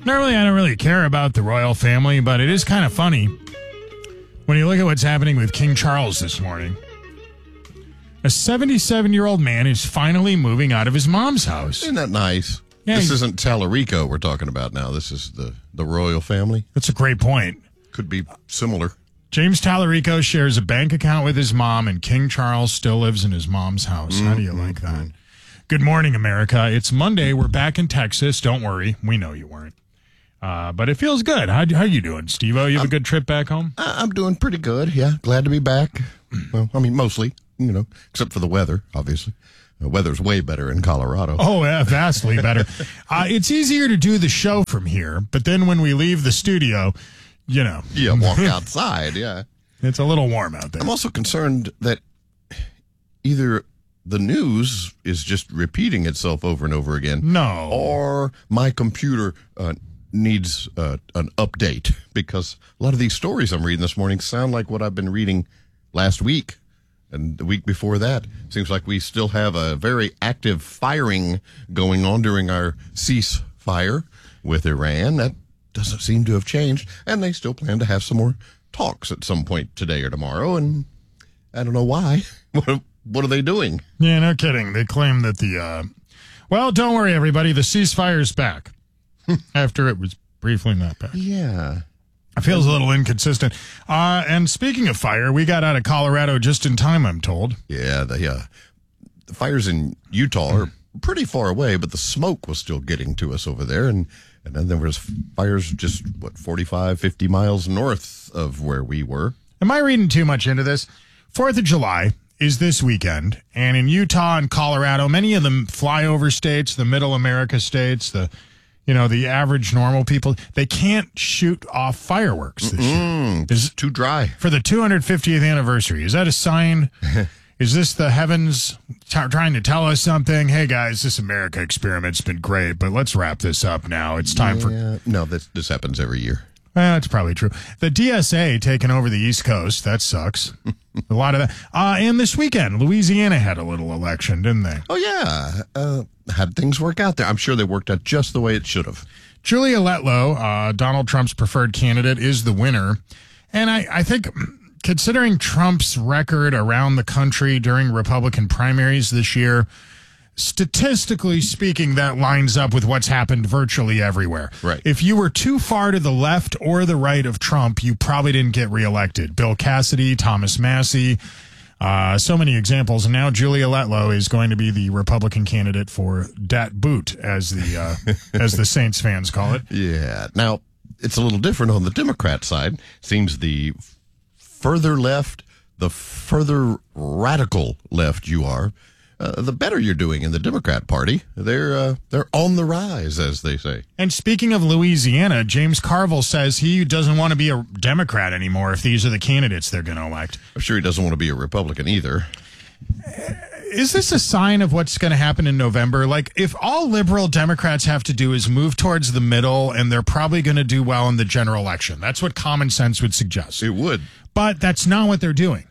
Normally, I don't really care about the royal family, but it is kind of funny when you look at what's happening with King Charles this morning. A 77-year-old man is finally moving out of his mom's house. Isn't that nice? Yeah, this isn't Tallarico we're talking about now. This is the royal family. That's a great point. Could be similar. James Tallarico shares a bank account with his mom, and King Charles still lives in his mom's house. How do you like that? Good morning, America. It's Monday. We're back in Texas. Don't worry. We know you weren't. But it feels good. How you doing, Steve-O? You have a good trip back home? I'm doing pretty good, yeah. Glad to be back. Well, I mean, mostly, except for the weather, obviously. The weather's way better in Colorado. Oh, yeah, vastly better. It's easier to do the show from here, but then when we leave the studio, Yeah, walk outside, yeah. It's a little warm out there. I'm also concerned that either the news is just repeating itself over and over again. No. Or my computer needs an update, because a lot of these stories I'm reading this morning sound like what I've been reading last week and the week before that. Seems like we still have a very active firing going on during our ceasefire with Iran. That doesn't seem to have changed, and they still plan to have some more talks at some point today or tomorrow, and I don't know why. What are they doing? Yeah, no kidding. They claim that well, don't worry, everybody. The ceasefire's back after it was briefly not back. Yeah. It feels a little inconsistent. And speaking of fire, we got out of Colorado just in time, I'm told. Yeah, the fires in Utah are pretty far away, but the smoke was still getting to us over there, and then there was fires just, 45, 50 miles north of where we were. Am I reading too much into this? 4th of July is this weekend, and in Utah and Colorado, many of them flyover states, the middle America states, the average normal people, they can't shoot off fireworks this year. It's too dry. For the 250th anniversary, is that a sign? Is this the heavens trying to tell us something? Hey, guys, this America experiment's been great, but let's wrap this up now. It's time for... No, this happens every year. That's probably true. The DSA taking over the East Coast. That sucks. A lot of that. And this weekend, Louisiana had a little election, didn't they? Oh, yeah. How'd things work out there? I'm sure they worked out just the way it should have. Julia Letlow, Donald Trump's preferred candidate, is the winner. And I think, considering Trump's record around the country during Republican primaries this year, statistically speaking, that lines up with what's happened virtually everywhere. Right. If you were too far to the left or the right of Trump, you probably didn't get reelected. Bill Cassidy, Thomas Massey, so many examples. And now Julia Letlow is going to be the Republican candidate for Dat Boot, as the Saints fans call it. Yeah. Now, it's a little different on the Democrat side. Seems the further left, the further radical left you are, the better you're doing in the Democrat Party. They're on the rise, as they say. And speaking of Louisiana, James Carville says he doesn't want to be a Democrat anymore if these are the candidates they're going to elect. I'm sure he doesn't want to be a Republican either. Is this a sign of what's going to happen in November? Like, if all liberal Democrats have to do is move towards the middle, and they're probably going to do well in the general election. That's what common sense would suggest. It would. But that's not what they're doing.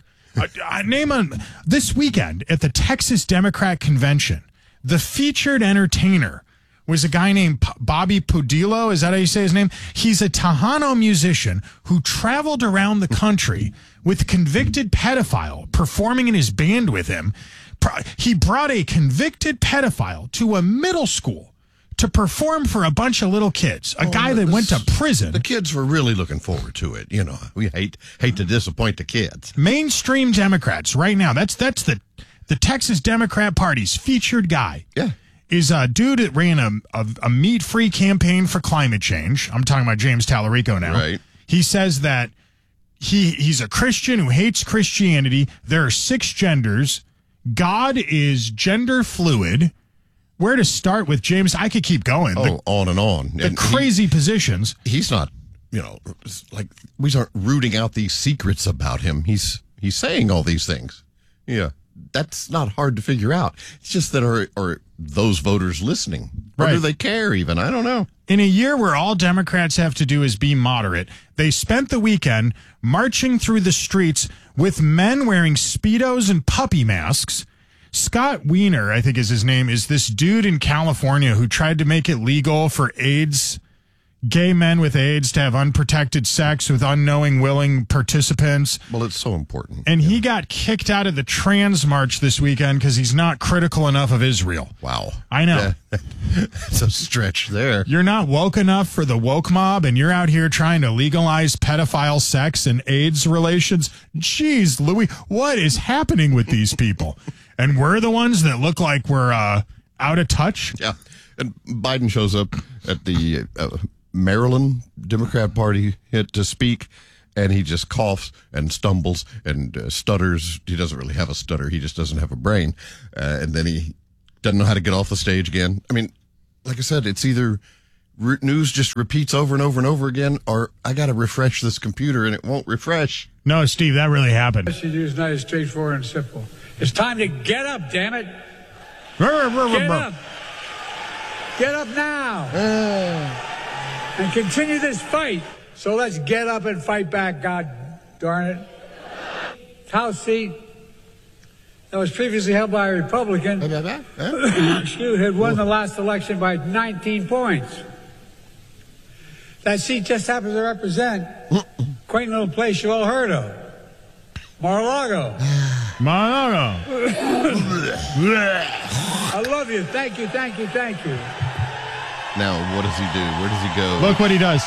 This weekend at the Texas Democrat Convention, the featured entertainer was a guy named Bobby Pudillo. Is that how you say his name? He's a Tejano musician who traveled around the country with a convicted pedophile performing in his band with him. He brought a convicted pedophile to a middle school to perform for a bunch of little kids, a guy that went to prison. The kids were really looking forward to it. We hate to disappoint the kids. Mainstream Democrats right now, that's the Texas Democrat Party's featured guy. Yeah. Is a dude that ran a meat-free campaign for climate change. I'm talking about James Tallarico now. Right. He says that he's a Christian who hates Christianity. There are 6 genders. God is gender fluid. Where to start with James? I could keep going. On and on. The crazy positions. He's not, like we aren't rooting out these secrets about him. He's saying all these things. Yeah, that's not hard to figure out. It's just that are those voters listening? Or do they care even? I don't know. In a year where all Democrats have to do is be moderate, they spent the weekend marching through the streets with men wearing Speedos and puppy masks. Scott Wiener, I think is his name, is this dude in California who tried to make it legal for AIDS gay men with AIDS to have unprotected sex with unknowing, willing participants. Well, it's so important. And he got kicked out of the trans march this weekend because he's not critical enough of Israel. Wow. I know. That's a stretch there. You're not woke enough for the woke mob, and you're out here trying to legalize pedophile sex and AIDS relations. Jeez, Louis, what is happening with these people? And we're the ones that look like we're out of touch? Yeah. And Biden shows up at the Maryland Democrat Party to speak, and he just coughs and stumbles and stutters. He doesn't really have a stutter. He just doesn't have a brain. And then he doesn't know how to get off the stage again. I mean, like I said, it's either news just repeats over and over and over again, or I got to refresh this computer and it won't refresh. No, Steve, that really happened. The message is nice, straightforward, and simple. It's time to get up, damn it. Get up. Get up now. And continue this fight. So let's get up and fight back, God darn it. House seat that was previously held by a Republican had won the last election by 19 points. That seat just happens to represent a quaint little place you all heard of. Mar-a-Lago. Mar-a-Lago. I love you. Thank you, thank you, thank you. Now, what does he do? Where does he go? Look what he does.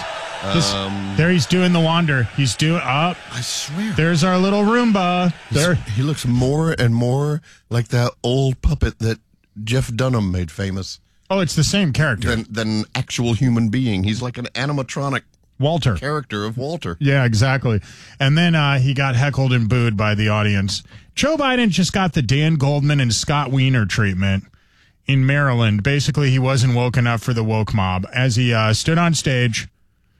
There he's doing the wander. He's doing up. I swear. There's our little Roomba. There. He looks more and more like that old puppet that Jeff Dunham made famous. Oh, it's the same character. Than an actual human being. He's like an animatronic Walter. Character of Walter. Yeah, exactly. And then he got heckled and booed by the audience. Joe Biden just got the Dan Goldman and Scott Wiener treatment in Maryland. Basically, he wasn't woke enough for the woke mob. As he stood on stage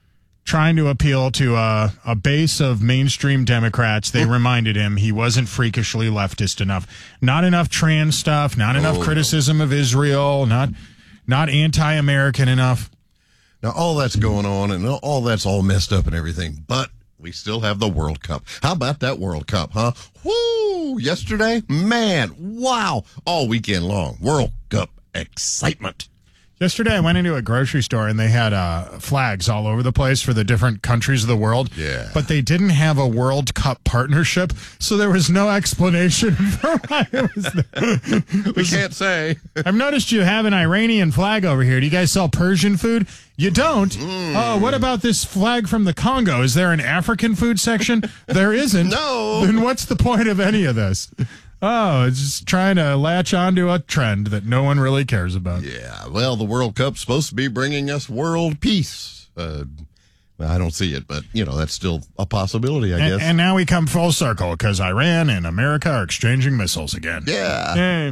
trying to appeal to a base of mainstream Democrats, they reminded him he wasn't freakishly leftist enough. Not enough trans stuff, not enough criticism of Israel, not anti-American enough. Now, all that's going on, and all that's all messed up and everything, but we still have the World Cup. How about that World Cup, huh? Woo! Yesterday? Man, wow! All weekend long. World Cup excitement. Yesterday, I went into a grocery store, and they had flags all over the place for the different countries of the world. Yeah. But they didn't have a World Cup partnership, so there was no explanation for why it was there. We can't say. I've noticed you have an Iranian flag over here. Do you guys sell Persian food? You don't? Oh, what about this flag from the Congo? Is there an African food section? There isn't. No. Then what's the point of any of this? Oh, it's just trying to latch onto a trend that no one really cares about. Yeah, well, the World Cup's supposed to be bringing us world peace. I don't see it, but, that's still a possibility, I guess. And now we come full circle because Iran and America are exchanging missiles again. Yeah. Hey.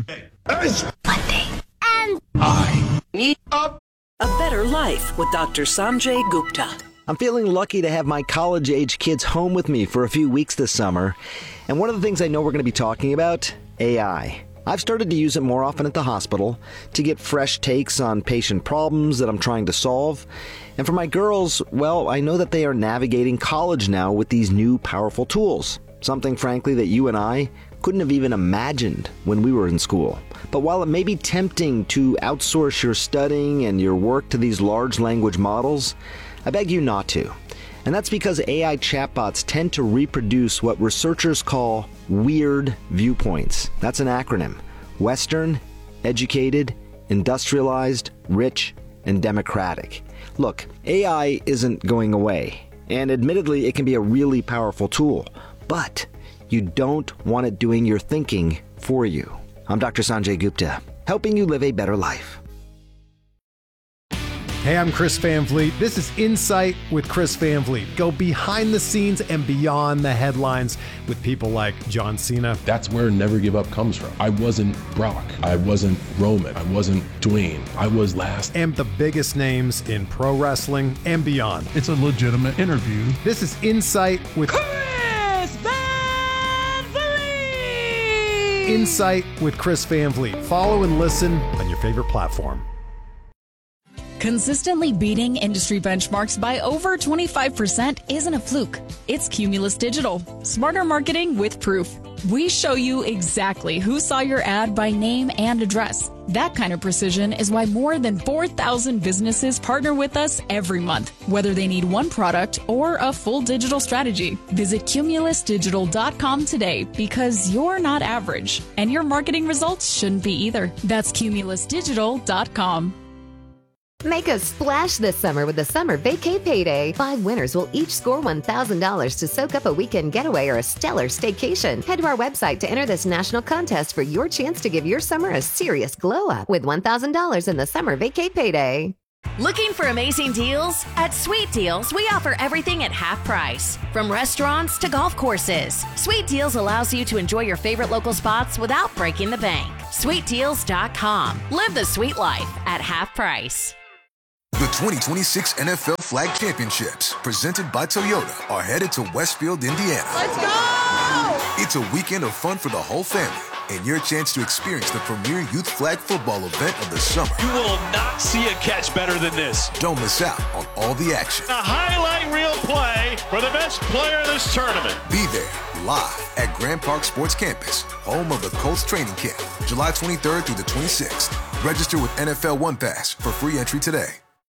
Monday. And I need a better life with Dr. Sanjay Gupta. I'm feeling lucky to have my college-age kids home with me for a few weeks this summer. And one of the things I know we're going to be talking about, AI. I've started to use it more often at the hospital to get fresh takes on patient problems that I'm trying to solve. And for my girls, well, I know that they are navigating college now with these new powerful tools. Something, frankly, that you and I couldn't have even imagined when we were in school. But while it may be tempting to outsource your studying and your work to these large language models, I beg you not to. And that's because AI chatbots tend to reproduce what researchers call weird viewpoints. That's an acronym. Western, educated, industrialized, rich, and democratic. Look, AI isn't going away. And admittedly, it can be a really powerful tool. But you don't want it doing your thinking for you. I'm Dr. Sanjay Gupta, helping you live a better life. Hey, I'm Chris Van Vliet. This is Insight with Chris Van Vliet. Go behind the scenes and beyond the headlines with people like John Cena. That's where Never Give Up comes from. I wasn't Brock. I wasn't Roman. I wasn't Dwayne. I was last. And the biggest names in pro wrestling and beyond. It's a legitimate interview. This is Insight with Chris Van Vliet. Insight with Chris Van Vliet. Follow and listen on your favorite platform. Consistently beating industry benchmarks by over 25% isn't a fluke. It's Cumulus Digital. Smarter marketing with proof. We show you exactly who saw your ad by name and address. That kind of precision is why more than 4,000 businesses partner with us every month, whether they need one product or a full digital strategy. Visit CumulusDigital.com today because you're not average, and your marketing results shouldn't be either. That's CumulusDigital.com. Make a splash this summer with the Summer Vacay Payday. 5 winners will each score $1,000 to soak up a weekend getaway or a stellar staycation. Head to our website to enter this national contest for your chance to give your summer a serious glow up with $1,000 in the Summer Vacay Payday. Looking for amazing deals? At Sweet Deals, we offer everything at half price. From restaurants to golf courses, Sweet Deals allows you to enjoy your favorite local spots without breaking the bank. SweetDeals.com. Live the sweet life at half price. The 2026 NFL Flag Championships, presented by Toyota, are headed to Westfield, Indiana. Let's go! It's a weekend of fun for the whole family and your chance to experience the premier youth flag football event of the summer. You will not see a catch better than this. Don't miss out on all the action. A highlight reel play for the best player of this tournament. Be there live at Grand Park Sports Campus, home of the Colts training camp, July 23rd through the 26th. Register with NFL One Pass for free entry today.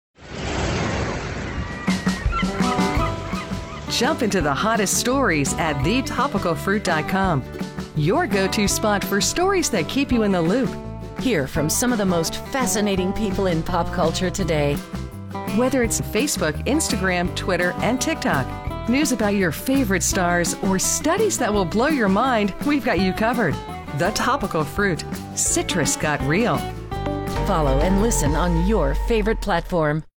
Jump into the hottest stories at thetopicalfruit.com. Your go-to spot for stories that keep you in the loop. Hear from some of the most fascinating people in pop culture today. Whether it's Facebook, Instagram, Twitter, and TikTok, news about your favorite stars, or studies that will blow your mind, we've got you covered. The Topical Fruit. Citrus got real. Follow and listen on your favorite platform.